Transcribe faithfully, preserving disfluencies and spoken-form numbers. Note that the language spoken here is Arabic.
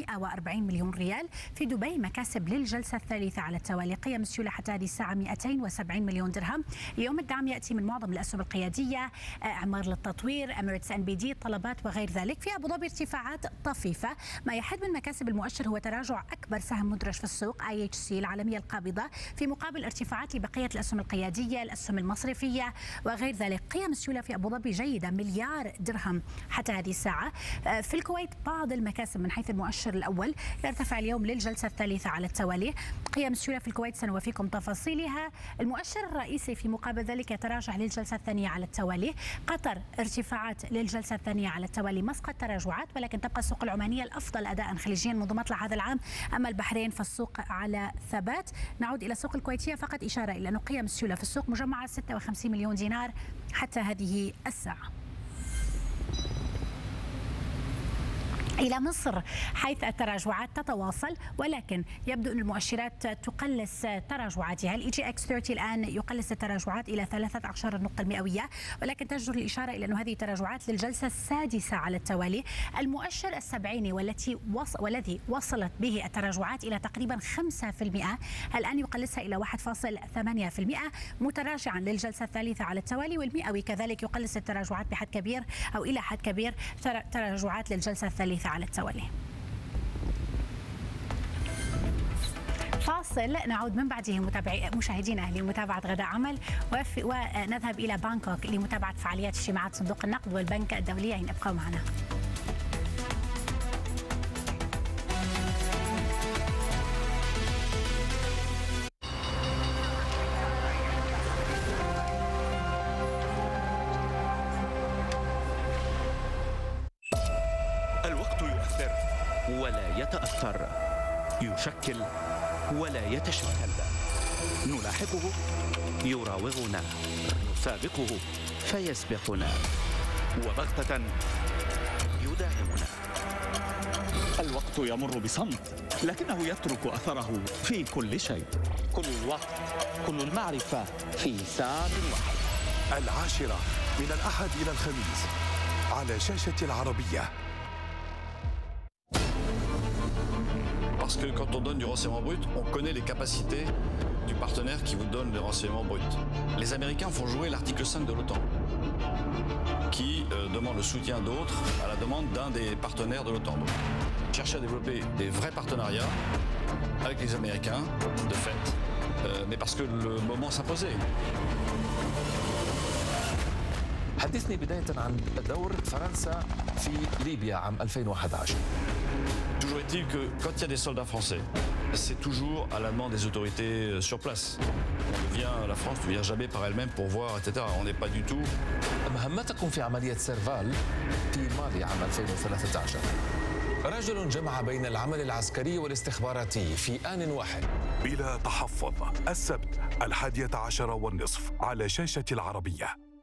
مئة وأربعين مليون ريال. في دبي مكاسب للجلسة الثالثة على التوالي، قيم السيولة حتى هذه الساعة مئتين وسبعين مليون درهم. اليوم الدعم يأتي من معظم الأسهم القيادية، أعمار للتطوير، أميريتس إن بي دي، طلبات وغير ذلك. في أبو ظبي ارتفاعات طفيفة. ما يحد من مكاسب المؤشر هو تراجع أكبر سهم مدرج في السوق اي اتش سي العالمية القابضة، في مقابل ارتفاعات لبقية الأسهم القيادية، الأسهم المصرفية وغير ذلك. قيم السيولة في أبو ظبي جيدة، مليار درهم حتى هذه الساعة. في الكويت بعض المكاسب من حيث المؤشر الأول يرتفع اليوم للجلسة الثالثة على التوالي. قيم السيولة في الكويت سنوفيكم تفاصيلها. المؤشر الرئيسي في مقابل ذلك يتراجع للجلسة الثانية على التوالي. قطر ارتفاعات للجلسة الثانية على التوالي، مسقط تراجعات، ولكن تبقى السوق العمانية الأفضل أداء خليجيا منذ مطلع هذا العام. أما البحرين فالسوق على ثبات. نعود إلى السوق الكويتية، فقط إشارة إلى أن قيم السيولة في السوق مجمعة ستة وخمسين مليون دينار حتى هذه الساعة. إلى مصر حيث التراجعات تتواصل، ولكن يبدو أن المؤشرات تقلص تراجعاتها. الاي جي اكس ثلاثين الآن يقلص التراجعات إلى ثلاثة عشر النقطة المئوية، ولكن تجدر الإشارة إلى أن هذه تراجعات للجلسة السادسة على التوالي. المؤشر السبعيني والتي وص... والذي وصلت به التراجعات إلى تقريبا خمسة بالمئة الآن يقلصها إلى واحد فاصلة ثمانية بالمئة متراجعا للجلسة الثالثة على التوالي. والمئوي كذلك يقلص التراجعات بحد كبير أو إلى حد كبير تراجعات للجلسة الثالثة على التوالي. فاصل، نعود من بعده متابعي مشاهدينا لمتابعة غداء عمل، ونذهب إلى بانكوك لمتابعة فعاليات اجتماعات صندوق النقد والبنك الدولي. أين ابقوا معنا. ولا يتأثر، يشكل ولا يتشكل. نلاحقه يراوغنا، نسابقه فيسبقنا، وبغتة يداهمنا. الوقت يمر بصمت، لكنه يترك أثره في كل شيء. كل الوقت، كل المعرفة في ساعة واحد. العاشرة من الأحد إلى الخميس على شاشة العربية. Parce que quand on donne du renseignement brut, on connaît les capacités du partenaire qui vous donne le renseignement brut. Les Américains font jouer l'article cinq de l'OTAN, qui euh, demande le soutien d'autres à la demande d'un des partenaires de l'OTAN. Chercher à développer des vrais partenariats avec les Américains, de fait, euh, mais parce que le moment s'imposait. حدثني بداية عن دور فرنسا في ليبيا عام ألفين وأحد عشر. Toujours est-il que quand il y a des soldats français, c'est toujours à la demande des autorités sur place. On vient, la France ne vient jamais par elle-même pour voir, et cetera. On n'est pas du tout. مهمتكم في عملية سيرفال في مالي عام ألفين وثلاثة عشر. رجل جمع بين العمل العسكري والاستخباراتي في آن واحد. بلا تحفظ، السبت الحادية عشر والنصف على شاشة العربية.